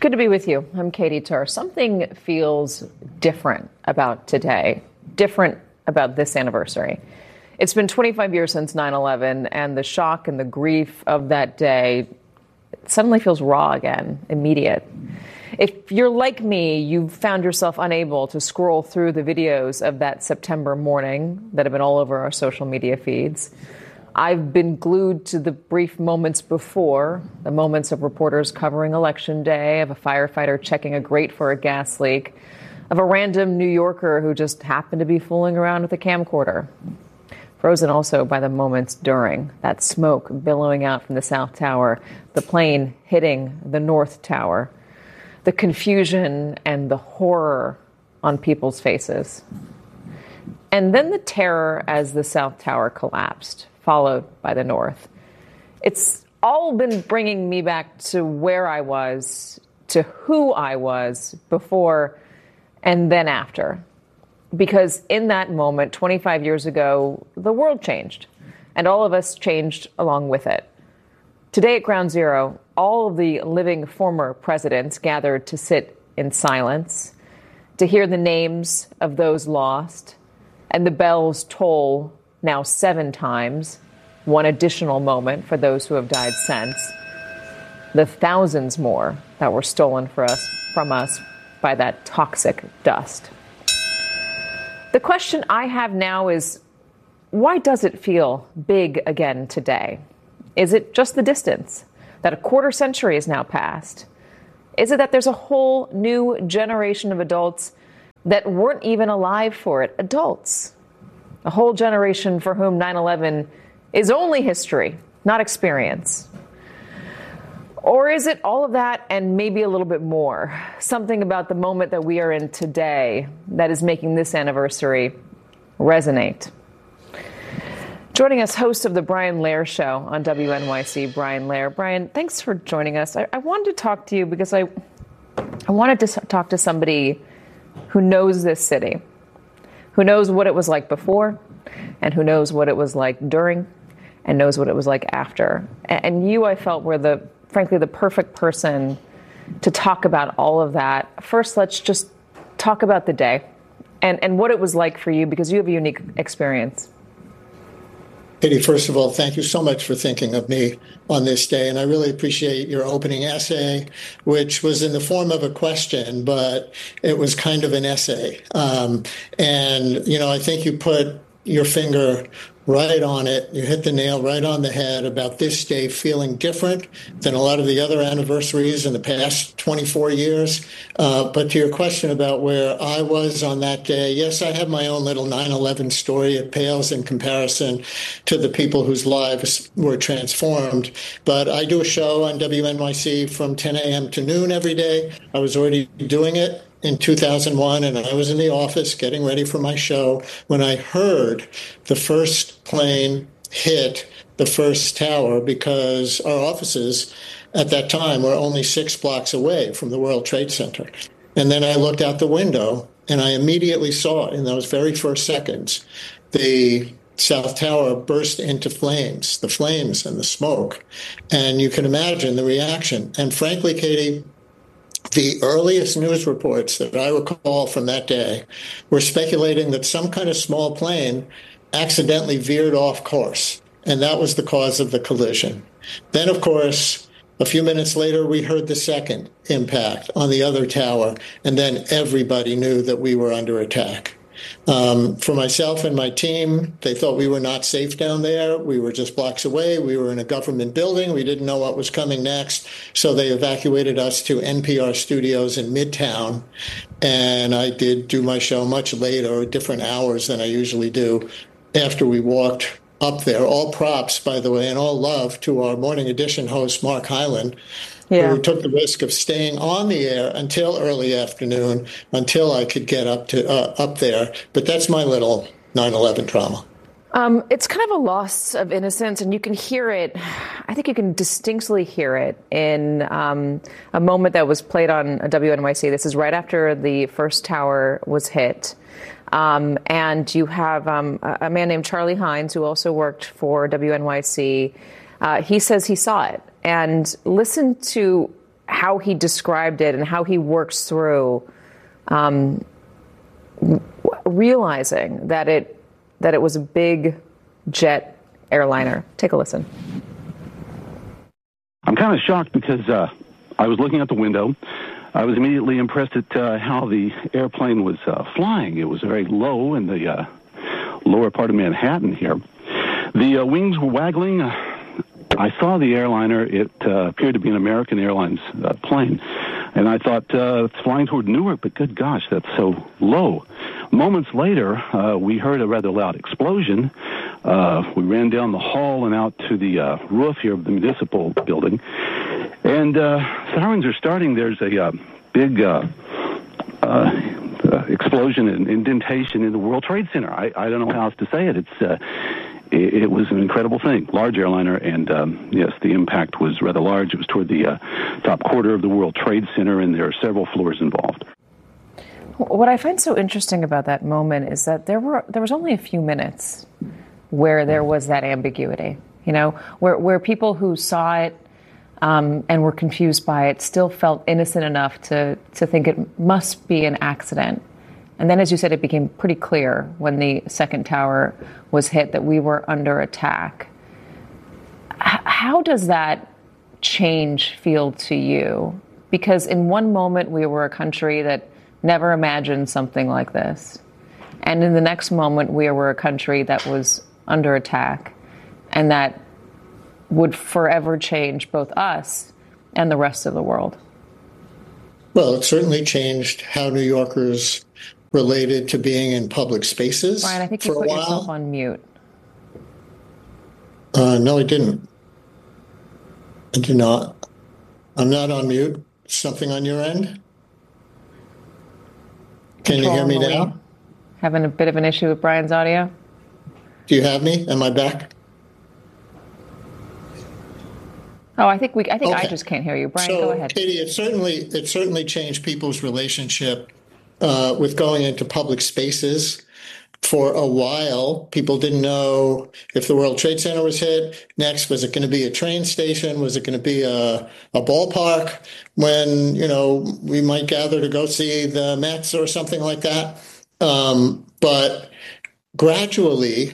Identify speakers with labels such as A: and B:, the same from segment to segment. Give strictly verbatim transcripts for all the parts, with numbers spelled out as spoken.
A: Good to be with you. I'm Katie Tur. Something feels different about today, different about this anniversary. It's been twenty-five years since nine eleven, and the shock and the grief of that day suddenly feels raw again, immediate. If you're like me, you've found yourself unable to scroll through the videos of that September morning that have been all over our social media feeds. I've been glued to the brief moments before, the moments of reporters covering Election Day, of a firefighter checking a grate for a gas leak, of a random New Yorker who just happened to be fooling around with a camcorder. Frozen also by the moments during, that smoke billowing out from the South Tower, the plane hitting the North Tower, the confusion and the horror on people's faces. And then the terror as the South Tower collapsed, followed by the North. It's all been bringing me back to where I was, to who I was before and then after. Because in that moment, twenty-five years ago, the world changed, and all of us changed along with it. Today at Ground Zero, all of the living former presidents gathered to sit in silence, to hear the names of those lost, and the bells toll now seven times, one additional moment for those who have died since, the thousands more that were stolen for us, from us by that toxic dust. The question I have now is, why does it feel big again today? Is it just the distance, that a quarter century has now passed? Is it that there's a whole new generation of adults that weren't even alive for it? Adults. A whole generation for whom nine eleven is only history, not experience. Or is it all of that and maybe a little bit more? Something about the moment that we are in today that is making this anniversary resonate. Joining us, host of the Brian Lehrer Show on W N Y C, Brian Lehrer. Brian, thanks for joining us. I, I wanted to talk to you because I, I wanted to talk to somebody who knows this city, who knows what it was like before, and who knows what it was like during, and knows what it was like after. And you, I felt, were the, frankly, the perfect person to talk about all of that. First, let's just talk about the day and, and what it was like for you, because you have a unique experience.
B: Katie, first of all, thank you so much for thinking of me on this day. And I really appreciate your opening essay, which was in the form of a question, but it was kind of an essay. Um, and, you know, I think you put your finger right on it. You hit the nail right on the head about this day feeling different than a lot of the other anniversaries in the past twenty-four years. Uh, but to your question about where I was on that day, yes, I have my own little nine eleven story. It pales in comparison to the people whose lives were transformed. But I do a show on W N Y C from ten a.m. to noon every day. I was already doing it in two thousand one, and I was in the office getting ready for my show when I heard the first plane hit the first tower, because our offices at that time were only six blocks away from the World Trade Center. And then I looked out the window, and I immediately saw in those very first seconds the South Tower burst into flames, the flames and the smoke. And you can imagine the reaction. And frankly, Katie, the earliest news reports that I recall from that day were speculating that some kind of small plane accidentally veered off course, and that was the cause of the collision. Then, of course, a few minutes later, we heard the second impact on the other tower, and then everybody knew that we were under attack. Um, for myself and my team, they thought we were not safe down there. We were just blocks away. We were in a government building. We didn't know what was coming next. So they evacuated us to N P R studios in Midtown. And I did do my show much later, different hours than I usually do, after we walked up there. All props, by the way, and all love to our morning edition host, Mark Hyland, yeah. who took the risk of staying on the air until early afternoon, until I could get up to uh, up there. But that's my little nine eleven trauma.
A: Um, it's kind of a loss of innocence, and you can hear it. I think you can distinctly hear it in um, a moment that was played on W N Y C. This is right after the first tower was hit. Um, and you have um, a man named Charlie Hines, who also worked for W N Y C. Uh, he says he saw it. And listen to how he described it and how he works through um, realizing that it that it was a big jet airliner. Take a listen.
C: I'm kind of shocked because uh, I was looking out the window. I was immediately impressed at uh, how the airplane was uh, flying. It was very low in the uh, lower part of Manhattan here. The uh, wings were waggling. I saw the airliner. It uh, appeared to be an American Airlines uh, plane. And I thought, uh, it's flying toward Newark, but good gosh, that's so low. Moments later, uh, we heard a rather loud explosion. Uh, we ran down the hall and out to the uh, roof here of the municipal building. And uh, sirens are starting. There's a uh, big uh, uh, uh, explosion and indentation in the World Trade Center. I, I don't know how else to say it. It's uh, it, it was an incredible thing. Large airliner, and um, yes, the impact was rather large. It was toward the uh, top quarter of the World Trade Center, and there are several floors involved.
A: What I find so interesting about that moment is that there were there was only a few minutes where there was that ambiguity, you know, where where people who saw it um, and were confused by it still felt innocent enough to to think it must be an accident. And then, as you said, it became pretty clear when the second tower was hit that we were under attack. H- how does that change feel to you? Because in one moment we were a country that never imagined something like this. And in the next moment, we were a country that was under attack and that would forever change both us and the rest of the world.
B: Well, it certainly changed how New Yorkers related to being in public spaces.
A: Brian, I think you put yourself on mute.
B: Uh, no, I didn't. I did not. I'm not on mute. Something on your end? Can you hear me now?
A: Having a bit of an issue with Brian's audio?
B: Do you have me? Am I back?
A: Oh, I think we. I think
B: okay.
A: I just can't hear you. Brian,
B: so,
A: go ahead.
B: Katie, it certainly it certainly changed people's relationship uh, with going into public spaces. For a while, people didn't know if the World Trade Center was hit. Next, was it going to be a train station? Was it going to be a, a ballpark when, you know, we might gather to go see the Mets or something like that? Um, but gradually,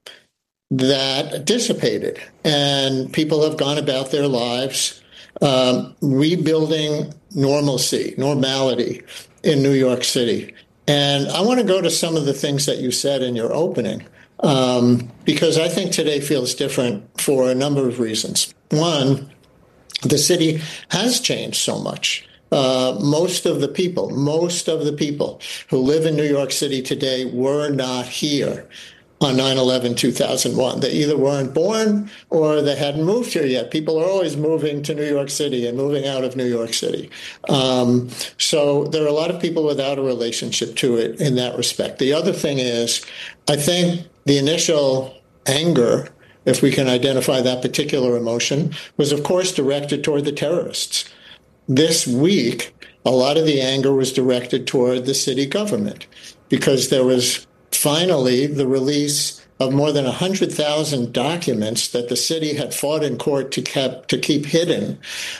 B: that dissipated, and people have gone about their lives um, rebuilding normalcy, normality in New York City. And I want to go to some of the things that you said in your opening, um, because I think today feels different for a number of reasons. One, the city has changed so much. Uh, most of the people, most of the people who live in New York City today were not here on nine eleven two thousand one. They either weren't born or they hadn't moved here yet. People are always moving to New York City and moving out of New York City. Um, so there are a lot of people without a relationship to it in that respect. The other thing is, I think the initial anger, if we can identify that particular emotion, was of course directed toward the terrorists. This week, a lot of the anger was directed toward the city government because there was finally the release of more than one hundred thousand documents that the city had fought in court to, kept, to keep hidden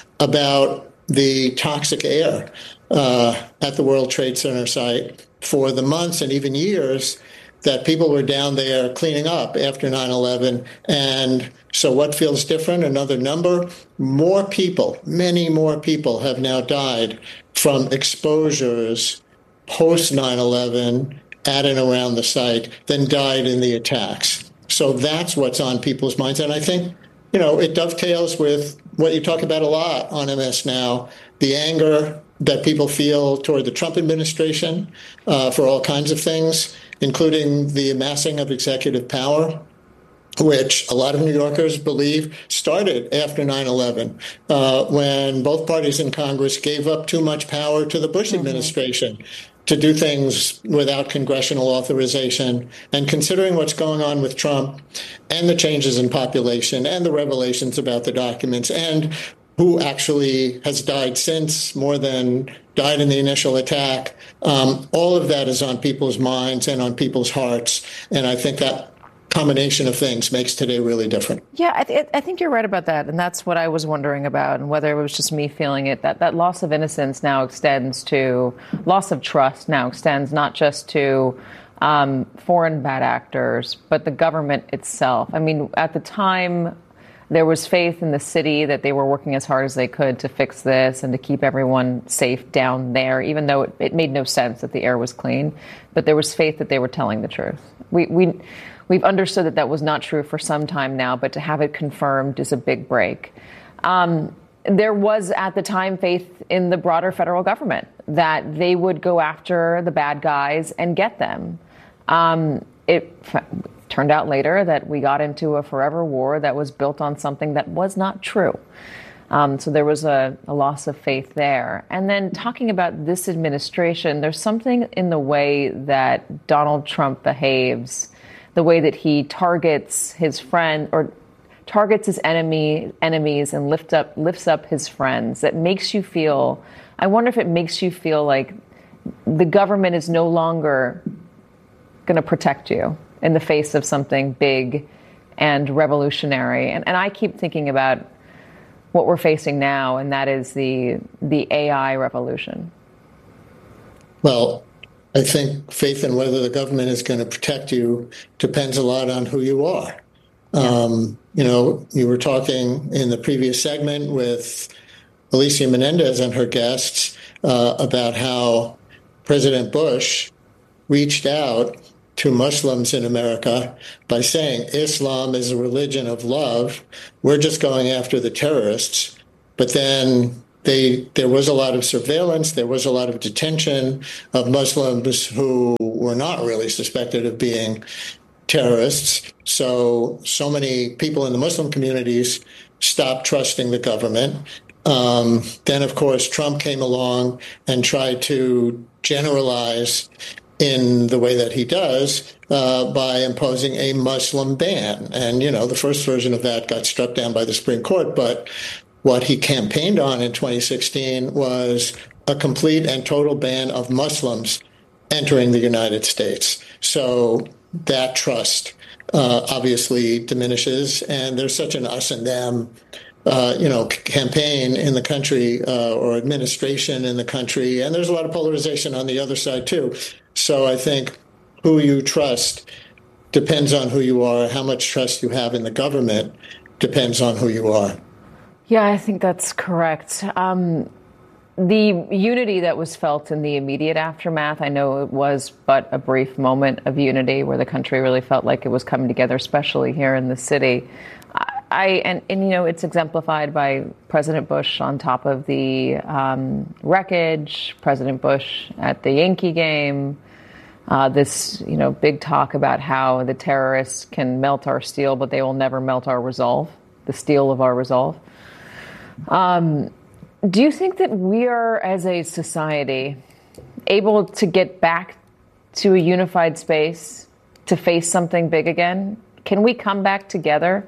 B: about the toxic air uh, at the World Trade Center site for the months and even years that people were down there cleaning up after nine eleven. And so what feels different? Another number, more people, many more people have now died from exposures post nine eleven at and around the site than died in the attacks. So that's what's on people's minds. And I think, you know, it dovetails with what you talk about a lot on M S Now, the anger that people feel toward the Trump administration uh, for all kinds of things, including the amassing of executive power, which a lot of New Yorkers believe started after nine eleven, uh, when both parties in Congress gave up too much power to the Bush mm-hmm. administration to do things without congressional authorization. And considering what's going on with Trump and the changes in population and the revelations about the documents and who actually has died since, more than died in the initial attack, um, all of that is on people's minds and on people's hearts. And I think that combination of things makes today really different.
A: Yeah, I, th- I think you're right about that. And that's what I was wondering about, and whether it was just me feeling it, that that loss of innocence now extends to, loss of trust now extends not just to um, foreign bad actors, but the government itself. I mean, at the time, there was faith in the city that they were working as hard as they could to fix this and to keep everyone safe down there, even though it, it made no sense that the air was clean. But there was faith that they were telling the truth. We, we, we've understood that that was not true for some time now, but to have it confirmed is a big break. Um, there was, at the time, faith in the broader federal government that they would go after the bad guys and get them. Um, it f- turned out later that we got into a forever war that was built on something that was not true. Um, so there was a, a loss of faith there. And then talking about this administration, there's something in the way that Donald Trump behaves, the way that he targets his friend or targets his enemy enemies and lift up lifts up his friends, that makes you feel, I wonder if it makes you feel like the government is no longer going to protect you in the face of something big and revolutionary. And, and I keep thinking about what we're facing now, and that is the the A I revolution.
B: Well, I think faith in whether the government is going to protect you depends a lot on who you are. Yeah. Um, you know, you were talking in the previous segment with Alicia Menendez and her guests uh, about how President Bush reached out to Muslims in America by saying Islam is a religion of love. We're just going after the terrorists. But then they, there was a lot of surveillance. There was a lot of detention of Muslims who were not really suspected of being terrorists. So, so many people in the Muslim communities stopped trusting the government. Um, then, of course, Trump came along and tried to generalize in the way that he does uh, by imposing a Muslim ban. And, you know, the first version of that got struck down by the Supreme Court. But what he campaigned on in twenty sixteen was a complete and total ban of Muslims entering the United States. So that trust uh, obviously diminishes. And there's such an us and them Uh, you know, c- campaign in the country uh, or administration in the country. And there's a lot of polarization on the other side, too. So I think who you trust depends on who you are. How much trust you have in the government depends on who you are.
A: Yeah, I think that's correct. Um, the unity that was felt in the immediate aftermath, I know it was but a brief moment of unity where the country really felt like it was coming together, especially here in the city. I and, and you know, it's exemplified by President Bush on top of the um, wreckage, President Bush at the Yankee game, uh, this, you know, big talk about how the terrorists can melt our steel, but they will never melt our resolve, the steel of our resolve. Um, do you think that we are, as a society, able to get back to a unified space to face something big again? Can we come back together?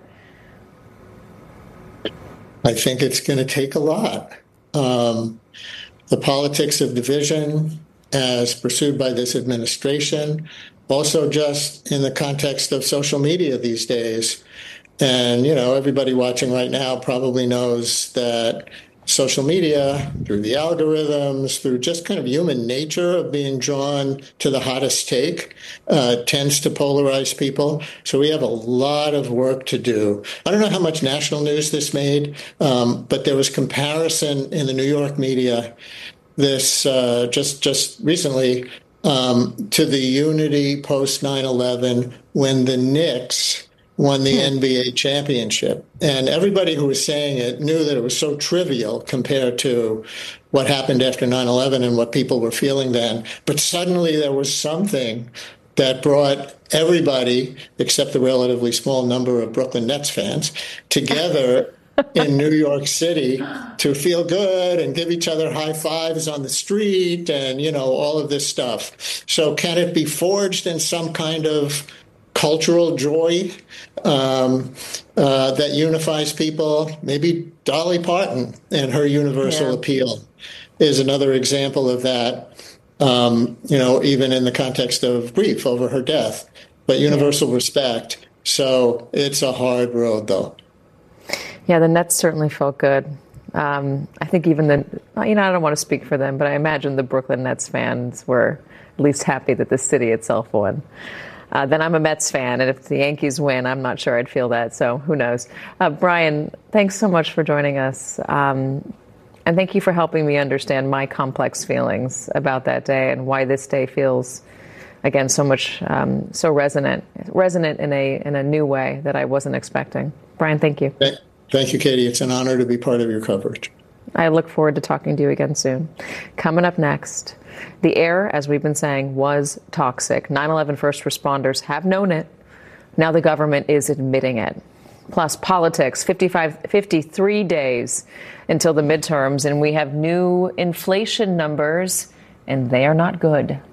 B: I think it's going to take a lot. Um, the politics of division as pursued by this administration, also just in the context of social media these days. And, you know, everybody watching right now probably knows that social media, through the algorithms, through just kind of human nature of being drawn to the hottest take, uh, tends to polarize people. So we have a lot of work to do. I don't know how much national news this made, um, but there was comparison in the New York media this uh, just just recently um, to the unity post nine eleven when the Knicks won the N B A championship. And everybody who was saying it knew that it was so trivial compared to what happened after nine eleven and what people were feeling then. But suddenly there was something that brought everybody, except the relatively small number of Brooklyn Nets fans, together in New York City to feel good and give each other high fives on the street and, you know, all of this stuff. So can it be forged in some kind of cultural joy um, uh, that unifies people? Maybe Dolly Parton and her universal yeah. appeal is another example of that, um, you know, even in the context of grief over her death. But universal yeah. respect So it's a hard road, though.
A: Yeah, the Nets certainly felt good. Um, I think even the, you know, I don't want to speak for them, but I imagine the Brooklyn Nets fans were at least happy that the city itself won. Uh, then I'm a Mets fan, and if the Yankees win, I'm not sure I'd feel that. So who knows? Uh, Brian, thanks so much for joining us. Um, and thank you for helping me understand my complex feelings about that day and why this day feels, again, so much, um, so resonant, resonant in a in a new way that I wasn't expecting. Brian, thank you.
B: Thank you, Katie. It's an honor to be part of your coverage.
A: I look forward to talking to you again soon. Coming up next, the air, as we've been saying, was toxic. nine eleven first responders have known it. Now the government is admitting it. Plus politics, fifty-five, fifty-three days until the midterms, and we have new inflation numbers, and they are not good.